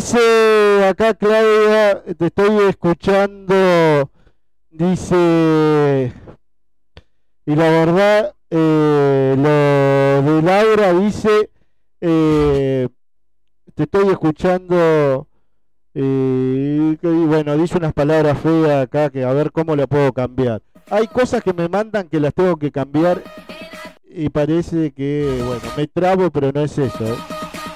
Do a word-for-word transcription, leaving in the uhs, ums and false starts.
Dice acá Claudia, te estoy escuchando, dice, y la verdad, eh, lo de Laura dice, eh, te estoy escuchando, eh, y bueno, dice unas palabras feas acá que a ver cómo la puedo cambiar. Hay cosas que me mandan que las tengo que cambiar y parece que, bueno, me trabo, pero no es eso, ¿eh?